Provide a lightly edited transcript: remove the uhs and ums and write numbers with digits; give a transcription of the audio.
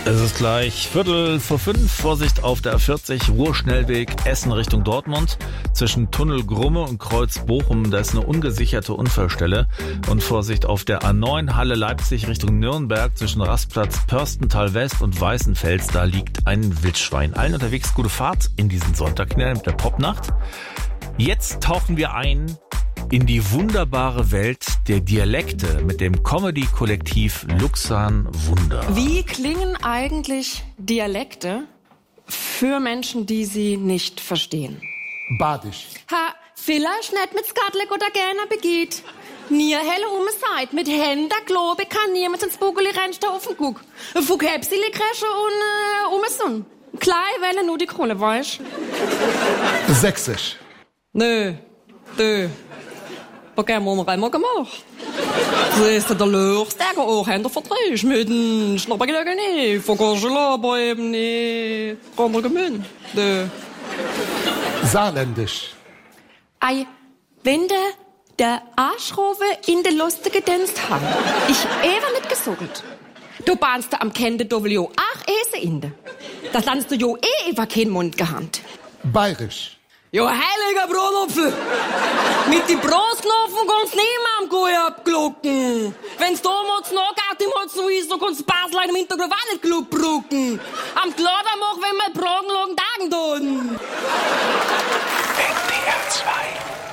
Es ist gleich 4:45. Vorsicht auf der A40, Ruhrschnellweg Essen Richtung Dortmund. Zwischen Tunnel Grumme und Kreuz Bochum, da ist eine ungesicherte Unfallstelle. Und Vorsicht auf der A9 Halle Leipzig Richtung Nürnberg. Zwischen Rastplatz Pörstental West und Weißenfels, da liegt ein Wildschwein. Allen unterwegs gute Fahrt in diesen Sonntag mit der Popnacht. Jetzt tauchen wir ein in die wunderbare Welt der Dialekte mit dem Comedy-Kollektiv Luxan Wunder. Wie klingen eigentlich Dialekte für Menschen, die sie nicht verstehen? Badisch. Ha, vielleicht nicht mit Skatleck oder gerne begeht. Nie helle Seid mit Händen, glaube ich, kann niemand ins Bugeli rennste auf den Guck. Fughäpsili Kresche und Sonn. Klein Welle nur die Krone, weißt? Sächsisch. Nö. Was haben wir einmal gemacht? Das ist der Löchstärke auch hinter Vertrieb mit dem Schnappergelegen nicht. Vergorschel aber eben nicht. Andere Gemünd. Saarländisch. Ei, wenn der Arschrowe in der lustige Dienst haben. Ich ever nicht gesucht. Du bahnst am Kende Dovelio ach ese inde. Das landst du jo ever kein Mund gehabt. Bayerisch. Jo, heiliger Brotopfel! Mit die Brostknopfen kannst niemand gut abglucken. Wenn's damals noch gar nicht so ist, so kannst du Basel im Hintergrund auch nicht klug brucken. Am Gladermach, wenn wir Bragenlagen tagen tun. NDR 2